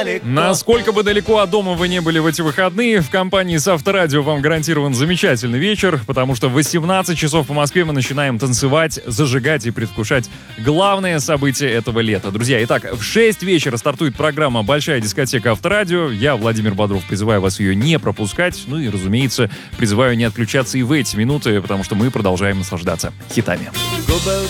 Насколько бы далеко от дома вы не были в эти выходные, в компании с Авторадио вам гарантирован замечательный вечер, потому что в 18 часов по Москве мы начинаем танцевать, зажигать и предвкушать главное событие этого лета. Друзья, итак, в 6 вечера стартует программа «Большая дискотека Авторадио». Я, Владимир Бодров, призываю вас ее не пропускать. Ну и, разумеется, призываю не отключаться и в эти минуты, потому что мы продолжаем наслаждаться хитами.